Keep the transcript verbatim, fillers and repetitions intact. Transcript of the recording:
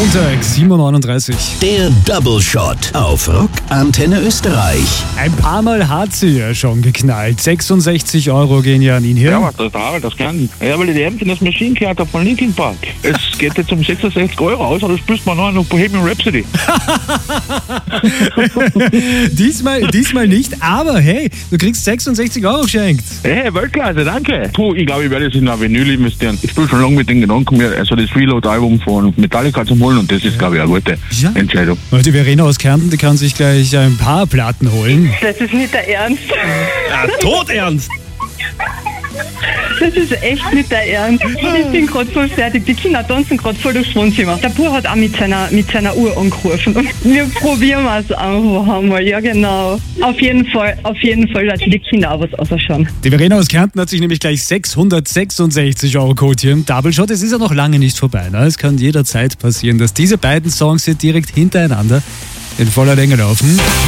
Montag, sieben Uhr neununddreißig. Der Double Shot auf Rock Antenne Österreich. Ein paar Mal hat sie ja schon geknallt. sechsundsechzig Euro gehen ja an ihn hier. Ja, was das Harald, das kann. Ja, weil ich die Emptiness Machine gehört habe von Linkin Park. Es geht jetzt um sechsundsechzig Euro aus, aber das spielst man noch noch Bohemian Rhapsody. diesmal, diesmal nicht, aber hey, du kriegst sechsundsechzig Euro geschenkt. Hey, Weltklasse, danke. Puh, ich glaube, ich werde es in der Vinyl investieren. Ich spiele schon lange mit den Gedanken, mir also das Freeload-Album von Metallica zu holen und das ist, glaube ich, eine gute Ja. Entscheidung. Und die Verena aus Kärnten, die kann sich gleich ein paar Platten holen. Das ist nicht der Ernst. Ja, todernst! Das ist echt nicht der Ernst. Ich bin gerade voll fertig. Die Kinder tanzen gerade voll durchs Wohnzimmer. Der Bub hat auch mit seiner, mit seiner Uhr angerufen. Wir probieren es einfach einmal. Ja, genau. Auf jeden Fall, auf jeden Fall, dass die Kinder auch was ausschauen. Die Verena aus Kärnten hat sich nämlich gleich sechshundertsechsundsechzig Euro geholt hier im Double Shot. Es ist ja noch lange nicht vorbei. Ne? Es kann jederzeit passieren, dass diese beiden Songs hier direkt hintereinander in voller Länge laufen.